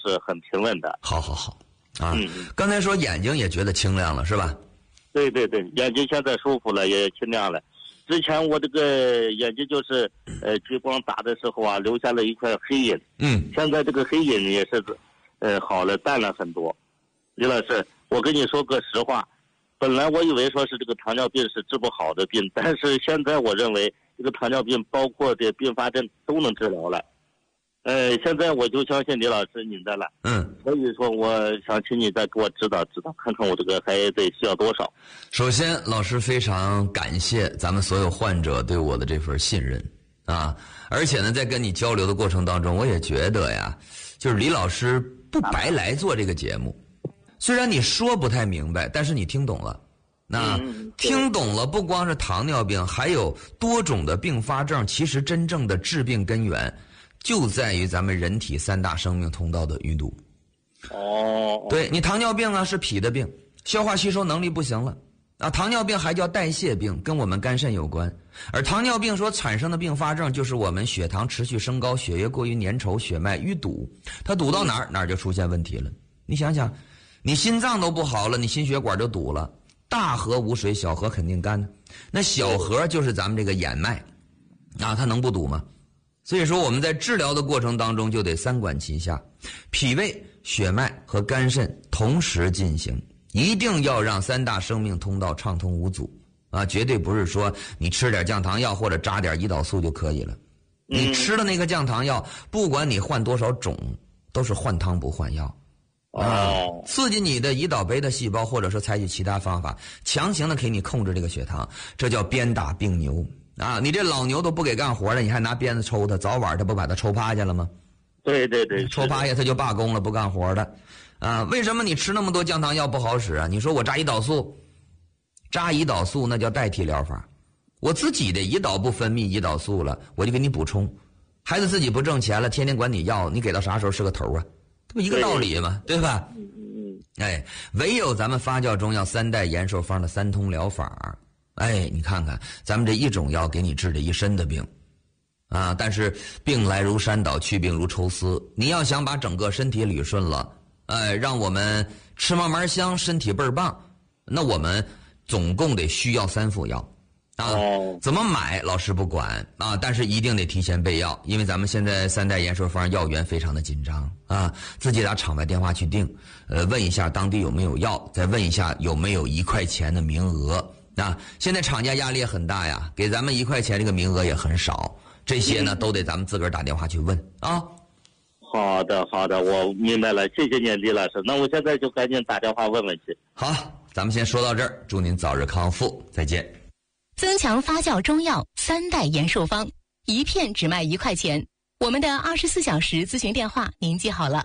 是很平稳的。 好啊，刚才说眼睛也觉得清亮了是吧？ 对，眼睛现在舒服了，也清亮了。之前我这个眼睛就是激光打的时候啊，留下了一块黑影。现在这个黑影也是好了，淡了很多。李老师，我跟你说个实话，本来我以为说是这个糖尿病是治不好的病，但是现在我认为这个糖尿病包括这并发症都能治疗了。现在我就相信李老师您的了。所以说我想请你再给我指导指导，看看我这个还得需要多少。 首先，老师非常感谢咱们所有患者对我的这份信任啊！而且呢，在跟你交流的过程当中，我也觉得呀，就是李老师不白来做这个节目。虽然你说不太明白，但是你听懂了。那听懂了，不光是糖尿病，还有多种的并发症，其实真正的致病根源就在于咱们人体3大生命通道的淤堵。对，你糖尿病啊是脾的病，消化吸收能力不行了啊。糖尿病还叫代谢病，跟我们肝肾有关。而糖尿病所产生的并发症就是我们血糖持续升高，血液过于粘稠，血脉淤堵，它堵到哪儿就出现问题了。你想想，你心脏都不好了，你心血管就堵了。大河无水，小河肯定干呢。那小河就是咱们这个眼脉啊，它能不堵吗？所以说我们在治疗的过程当中就得3管齐下，脾胃、血脉和肝肾同时进行，一定要让3大生命通道畅通无阻啊！绝对不是说你吃点降糖药或者扎点胰岛素就可以了。你吃的那个降糖药，不管你换多少种，都是换汤不换药。刺激你的胰岛贝塔细胞，或者说采取其他方法，强行的给你控制这个血糖，这叫鞭打病牛啊！你这老牛都不给干活了，你还拿鞭子抽它，早晚它不把它抽趴下了吗？ 对， 抽趴下它就罢工了，不干活的啊！为什么你吃那么多降糖药不好使啊？你说我扎胰岛素那叫代替疗法，我自己的胰岛不分泌胰岛素了，我就给你补充。孩子自己不挣钱了，天天管你要，你给到啥时候是个头啊？这不一个道理吗？对吧？唯有咱们发酵中药3代延寿方的3通疗法，你看看咱们这一种药给你治了一身的病啊！但是病来如山倒，去病如抽丝，你要想把整个身体捋顺了，让我们吃嘛嘛香，身体倍儿棒，那我们总共得需要3副药。怎么买老师不管啊，但是一定得提前备药，因为咱们现在3代延寿方药源非常的紧张啊，自己打场外电话去订，问一下当地有没有药，再问一下有没有1块钱的名额啊。现在厂家压力也很大呀，给咱们1块钱这个名额也很少，这些呢都得咱们自个儿打电话去问啊。 好的，我明白了，谢谢您李老师。那我现在就赶紧打电话问问去。 好，咱们先说到这儿，祝您早日康复，再见。 增强发酵中药3代延寿方，1片只卖1块钱。我们的24小时咨询电话您记好了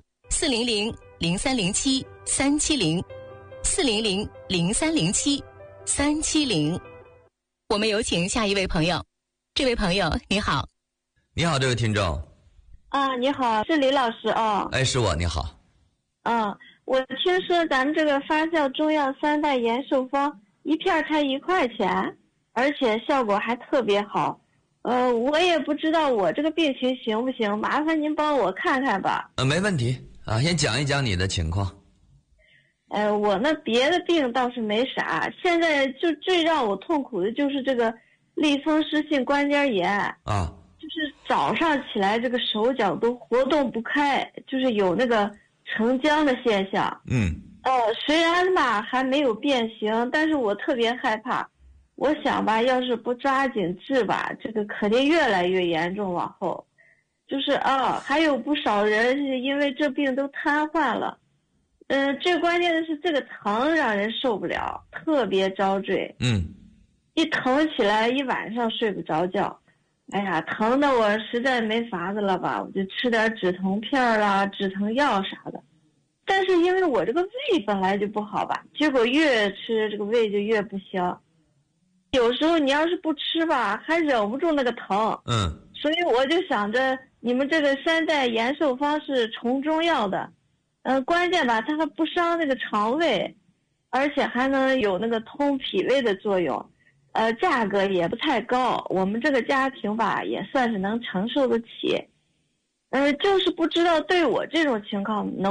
，400-0307-370，400-0307-370。我们有请下一位朋友。这位朋友你好。 你好，这位听众。 你好，是李老师啊。 是我，你好。 我听说咱们这个发酵中药3代延寿方1片才1块钱，而且效果还特别好。我也不知道我这个病情行不行，麻烦您帮我看看吧。 没问题啊，先讲一讲你的情况。 我那别的病倒是没啥，现在就最让我痛苦的就是这个类风湿性关节炎啊，就是早上起来这个手脚都活动不开，就是有那个成浆的现象。虽然吧还没有变形，但是我特别害怕。我想吧，要是不抓紧治吧，这个肯定越来越严重。往后，就是还有不少人是因为这病都瘫痪了。最关键的是这个疼让人受不了，特别遭罪。一疼起来一晚上睡不着觉。哎呀，疼的我实在没法子了吧，我就吃点止疼片啦、止疼药啥的。但是因为我这个胃本来就不好吧，结果越吃这个胃就越不行。有时候你要是不吃吧，还忍不住那个疼。所以我就想着你们这个3代延寿方是从中药的，关键吧，它还不伤那个肠胃，而且还能有那个通脾胃的作用。价格也不太高，我们这个家庭吧也算是能承受得起。就是不知道对我这种情况能